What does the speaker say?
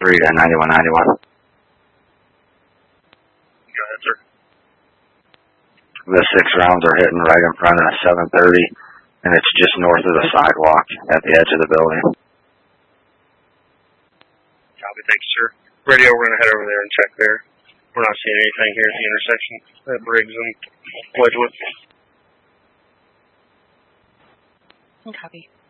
3 to 9191. Go ahead, sir. The 6 rounds are hitting right in front of 730, and it's just north of the sidewalk at the edge of the building. Copy, thanks, sir. Radio, we're going to head over there and check there. We're not seeing anything here at the intersection at Briggs and Wedgewood. Copy.